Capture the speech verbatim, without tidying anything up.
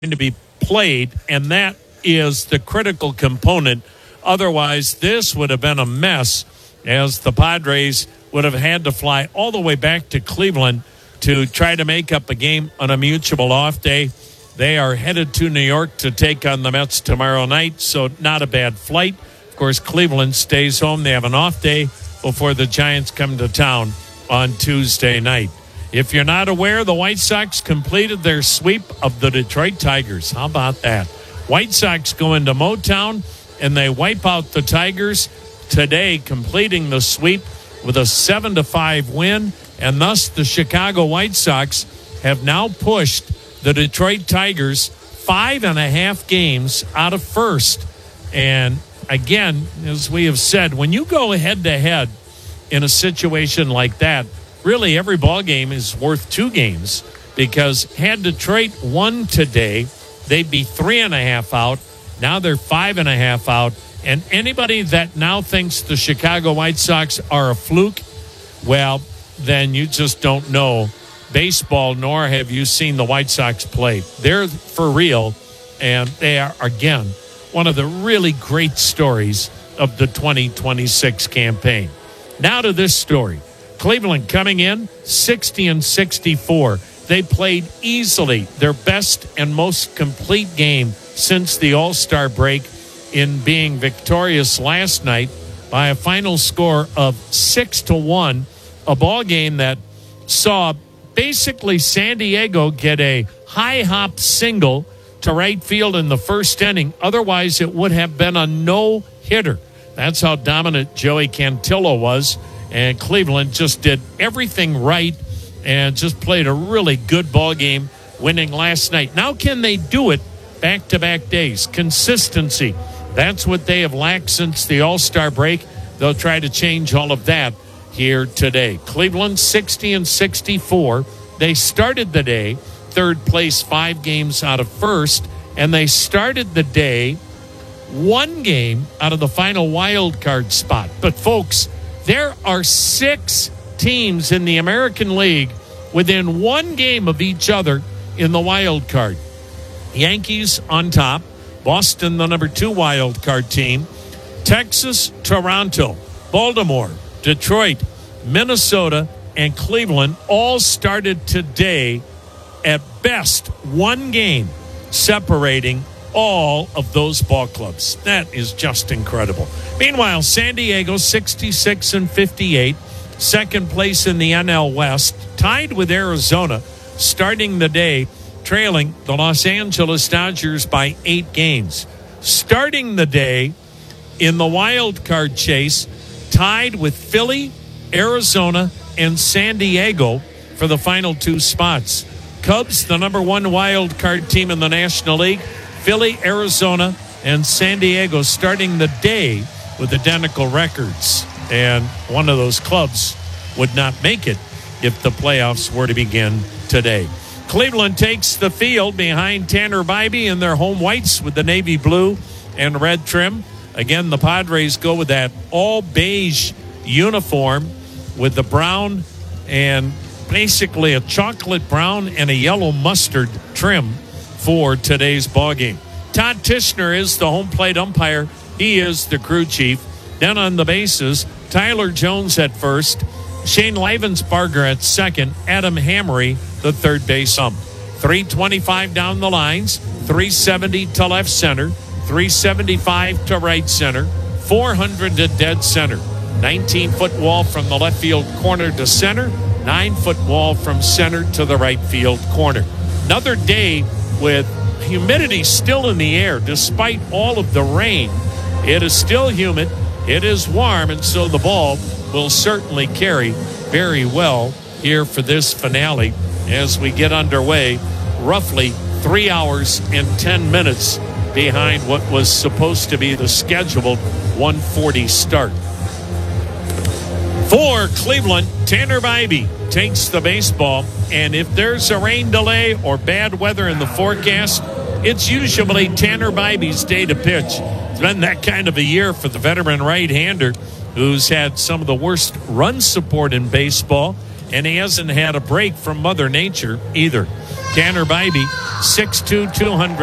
to be played, and that is the critical component. Otherwise, this would have been a mess, as the Padres would have had to fly all the way back to Cleveland to try to make up a game on a mutual off day. They are headed to New York to take on the Mets tomorrow night, so not a bad flight. Of course, Cleveland stays home. They have an off day before the Giants come to town on Tuesday night. If you're not aware, the White Sox completed their sweep of the Detroit Tigers. How about that? White Sox go into Motown, and they wipe out the Tigers today, completing the sweep with a seven to five win, and thus the Chicago White Sox have now pushed the Detroit Tigers five and a half games out of first. And again, as we have said, when you go head-to-head in a situation like that, really every ball game is worth two games, because had Detroit won today, they'd be three and a half out. Now they're five and a half out. And anybody that now thinks the Chicago White Sox are a fluke, well, then you just don't know baseball, nor have you seen the White Sox play. They're for real, and they are, again, one of the really great stories of the twenty twenty-six campaign. Now to this story. Cleveland coming in sixty and sixty-four. They played easily their best and most complete game since the All-Star break, in being victorious last night by a final score of six to one, a ball game that saw basically San Diego get a high hop single to right field in the first inning. Otherwise, it would have been a no-hitter. That's how dominant Joey Cantillo was. And Cleveland just did everything right and just played a really good ball game, winning last night. Now can they do it back-to-back days? Consistency. That's what they have lacked since the All-Star break. They'll try to change all of that here today. Cleveland sixty and sixty-four. They started the day third place, five games out of first, and they started the day one game out of the final wild card spot. But folks, there are six teams in the American League within one game of each other in the wild card. Yankees on top, Boston the number two wild card team, Texas, Toronto, Baltimore, Detroit, Minnesota, and Cleveland all started today at best one game separating all of those ball clubs. That is just incredible. Meanwhile, San Diego sixty-six and fifty-eight, second place in the N L West, tied with Arizona, starting the day trailing the Los Angeles Dodgers by eight games. Starting the day in the wild card chase, tied with Philly, Arizona, and San Diego for the final two spots. Cubs, the number one wild card team in the National League, Philly, Arizona, and San Diego starting the day with identical records. And one of those clubs would not make it if the playoffs were to begin today. Cleveland takes the field behind Tanner Bybee in their home whites with the navy blue and red trim. Again, the Padres go with that all beige uniform with the brown and basically a chocolate brown and a yellow mustard trim for today's ball game. Todd Tishner is the home plate umpire. He is the crew chief. Then on the bases, Tyler Jones at first, Shane Leivensbarger at second, Adam Hamry, the third base ump. three twenty-five down the lines, three seventy to left center, three seventy-five to right center, four hundred to dead center. nineteen-foot wall from the left field corner to center, nine-foot wall from center to the right field corner. Another day with humidity still in the air despite all of the rain. It is still humid, it is warm, and so the ball will certainly carry very well here for this finale as we get underway, roughly three hours and ten minutes behind what was supposed to be the scheduled one forty start. For Cleveland, Tanner Bybee takes the baseball, and if there's a rain delay or bad weather in the forecast, it's usually Tanner Bybee's day to pitch. It's been that kind of a year for the veteran right-hander, who's had some of the worst run support in baseball and he hasn't had a break from Mother Nature either. Tanner Bybee, six two, two hundred